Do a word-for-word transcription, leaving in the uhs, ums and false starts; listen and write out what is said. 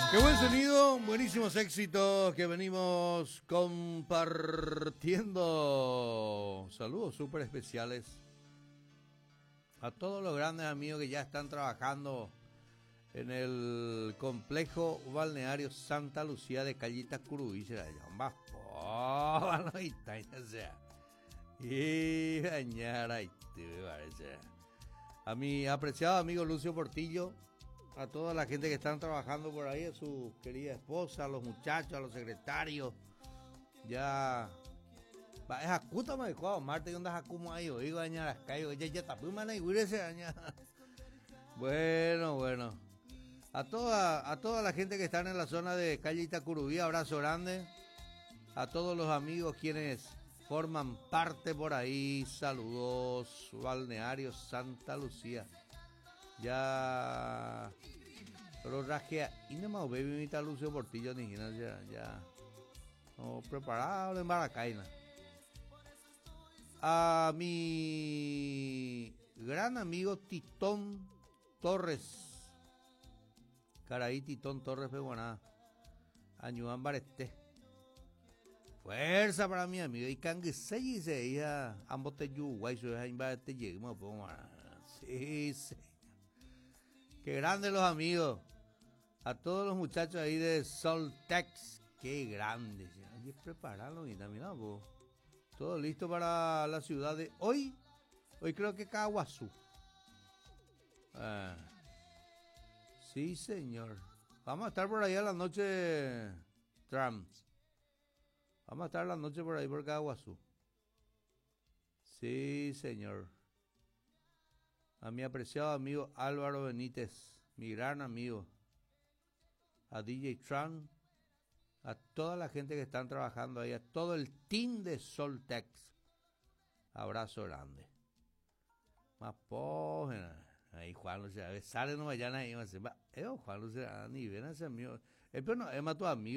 Qué buen sonido, buenísimos éxitos que venimos compartiendo. Saludos súper especiales a todos los grandes amigos que ya están trabajando en el complejo balneario Santa Lucía de Callita Curubí. Y bañar ahí, a mi apreciado amigo Lucio Portillo, a toda la gente que están trabajando por ahí, a su querida esposa, a los muchachos, a los secretarios. Ya va, es acuta me dijo, Marte, ¿dónde como ahí? Oigo bañar las calles, ya ya tapó mana y ese año. Bueno, bueno. A toda a toda la gente que están en la zona de calle Itacurubí, abrazo grande. A todos los amigos quienes forman parte por ahí, saludos, balneario Santa Lucía. Ya pero rajea y no más baby mi tal Lucio Portillo ni ya ya no preparado en Maracaina. A mi gran amigo Titón Torres, Caraí Titón Torres Peguaná, Añuán Bareste. Fuerza para mi amigo y cangue se dice ya ambos te yuguay so es en te lleguemos sí, sí. Qué grandes los amigos. A todos los muchachos ahí de Soltex. Qué grandes. Hay que prepararlo y también ¿no? Todo listo para la ciudad de hoy. Hoy creo que Caguazú. Ah, sí, señor. Vamos a estar por ahí a la noche. Trams. Vamos a estar la noche por ahí por Caguazú. Sí, señor. A mi apreciado amigo Álvaro Benítez, mi gran amigo, a D J Tran, a toda la gente que están trabajando ahí, a todo el team de Soltex, abrazo grande. Más pógena, ahí Juan Luciano, sale no vayan ahí, eh, Juan Luciano, ni ven a ese amigo, es pero no, es más tu amigo.